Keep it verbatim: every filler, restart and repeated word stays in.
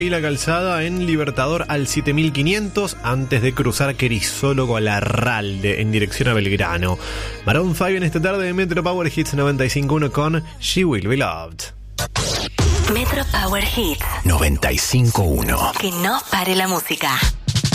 Y la calzada en Libertador al siete mil quinientos antes de cruzar Querizólogo a Larralde en dirección a Belgrano. Maroon cinco en esta tarde de Metro Power Hits noventa y cinco punto uno con She Will Be Loved. Metro Power Hits noventa y cinco punto uno. Que no pare la música.